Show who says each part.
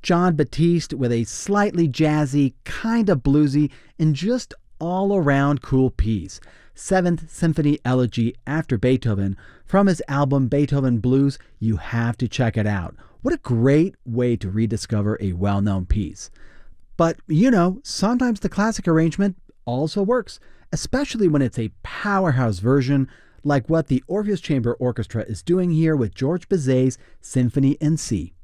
Speaker 1: Jon Batiste with a slightly jazzy, kind of bluesy, and just all-around cool piece. Seventh Symphony Elegy after Beethoven from his album Beethoven Blues. You have to check it out. What a great way to rediscover a well-known piece. But, sometimes the classic arrangement also works, especially when it's a powerhouse version like what the Orpheus Chamber Orchestra is doing here with George Bizet's Symphony in C.